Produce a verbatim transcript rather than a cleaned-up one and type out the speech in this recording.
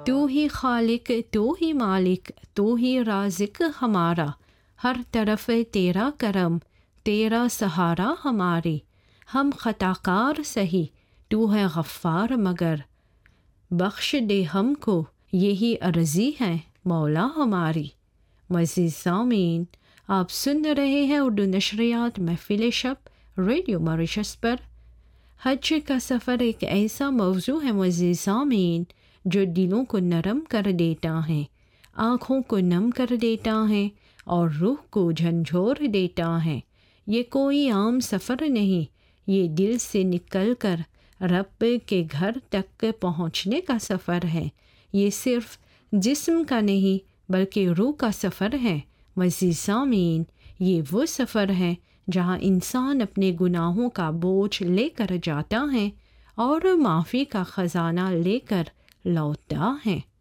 تو ہی خالق، تو ہی مالک، تو ہی رازق ہمارا، ہر طرف تیرا کرم، تیرا سہارا ہمارے، ہم خطا کار سہی، تو ہے غفار مگر، بخش دے ہم کو، یہی عرضی ہے مولا ہماری۔ معزز سامعین، آپ سن رہے ہیں اردو نشریات محفل شب ریڈیو ماریشس پر۔ حج کا سفر ایک ایسا موضوع ہے معزز سامعین جو دلوں کو نرم کر دیتا ہے، آنکھوں کو نم کر دیتا ہے اور روح کو جھنجھوڑ دیتا ہے۔ یہ کوئی عام سفر نہیں، یہ دل سے نکل کر رب کے گھر تک پہنچنے کا سفر ہے۔ یہ صرف جسم کا نہیں بلکہ روح کا سفر ہے۔ معزز سامعین، یہ وہ سفر ہے جہاں انسان اپنے گناہوں کا بوجھ لے کر جاتا ہے اور معافی کا خزانہ لے کر لوٹتا ہے۔